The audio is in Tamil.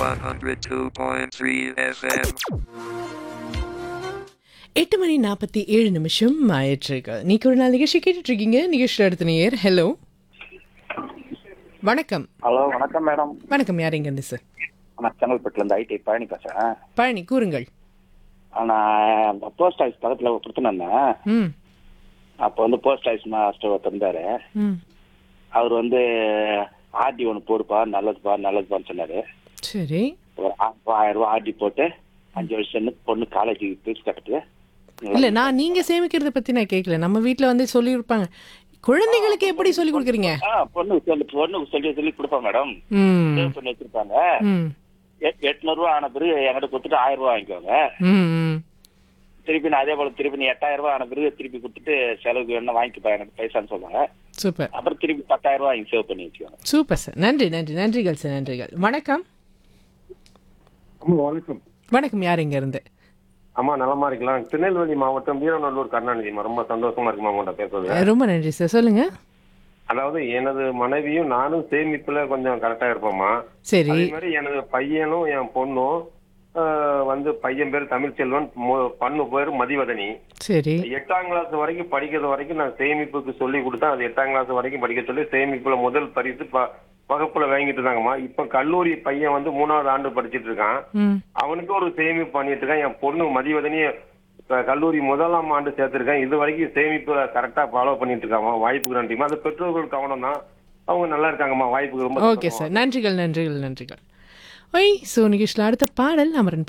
102.3 FM. 8:47 ஆயிற்றுக்கு. நீக்கு ஒரு நாள் நிகழ்ச்சி கேட்டுட்டு இருக்கீங்க. நிகழ்ச்சியில் அடுத்த நேயர். ஹலோ, வணக்கம். ஹலோ, வணக்கம் மேடம். வணக்கம். யார் இங்க இருந்து சார்? நான் செங்கல்பட்டுல இருந்து ஐடி பழனி பேசுறேன். பழனி, கூறுங்கள். நான் போஸ்ட் ஆஃபீஸ் பக்கத்துல கொடுத்துனேன். ம் அப்போ வந்து போஸ்ட் ஆஃபீஸ் மாஸ்டர் ஒருத்தர் இருந்தாரு. ம் அவர் வந்து ஆர்டி ஒன்று போடுப்பா, நல்லதுப்பான்னு சொன்னாரு. சரி. ஒரு 1000 ரூபாய் ஆர்டி போட்டு 5 வருஷம் பொண்ணு காலேஜுக்கு ஃபீஸ் கட்டுறது. இல்ல, நான் நீங்க சேமிக்கிறத பத்தி நான் கேட்கல. நம்ம வீட்ல வந்து சொல்லி இருப்பாங்க. குழந்தைகளுக்கு எப்படி சொல்லி கொடுக்குறீங்க? பொண்ணுக்கு சொல்லி கொடுப்பா மேடம். ம் சேவ் பண்ணி வச்சிருப்பாங்க. ம் 800 ரூபா ஆன பிறகு என்கிட்ட கொடுத்துட்டு 1000 ரூபாய் வாங்கிக்குவாங்க. ம் திருப்பி நான் அதே போல திருப்பி நீ 8000 ரூபாய் ஆன பிறகு திருப்பி கொடுத்துட்டு செலவுக்கு வேணா வாங்கிப்பா எனக்கு பைசான்னு சொல்லுவாங்க. சூப்பர் அப்புறம் திருப்பி 10,000 ரூபாய் வாங்கி சேவ் பண்ணி வச்சுக்கோங்க. Super sir. நன்றிகள் சார், நன்றிகள். வணக்கம். வணக்கம். வணக்கம். யார் இங்க இருந்து? அம்மா நலமா இருக்கலாம். திருநெல்வேலி மாவட்டம் வீரநல்லூர் கருணாநிதிமா. ரொம்ப சந்தோஷமா இருக்குமா உங்கள்கிட்ட பேசுறது. ரொம்ப நன்றி சார். சொல்லுங்க. அதாவது எனது மனைவியும் நானும் சேமிப்புல கொஞ்சம் கரெக்டா இருப்போம்மா. சரி. அதே மாதிரி எனது பையனும் என் பொண்ணும் வந்து பையன் பேர் தமிழ்ச்செல்வன், பொண்ணு பேர் மதிவதனி. சரி. 8ஆம் கிளாஸ் வரைக்கும் படிக்கிறது வரைக்கும் நான் சேமிப்புக்கு சொல்லி கொடுத்தேன். அது 8ஆம் கிளாஸ் வரைக்கும் படிக்க சொல்லி சேமிப்புல முதல் பரிசு வகுப்புல வாங்கிட்டு இருந்தாங்கம்மா. இப்ப கல்லூரி பையன் வந்து 3வது ஆண்டு படிச்சிட்டு இருக்கான். ம் அவனுக்கு ஒரு சேமிப்பு பண்ணிட்டு இருக்கான். என் பொண்ணு மதிவதனி கல்லூரி 1ஆம் ஆண்டு சேர்த்திருக்கேன். இது வரைக்கும் சேமிப்பு கரெக்டா ஃபாலோ பண்ணிட்டு இருக்காமா. வாய்ப்புக்கு நன்றிமா. அது பெற்றோர்கள் கவனம் தான். அவங்க நல்லா இருக்காங்கம்மா. வாய்ப்புக்கு ரொம்ப ஓகே சார். நன்றிகள். ஒய், ஸோ நிகழ்ச்சியில் அடுத்த பாடல் அமரன்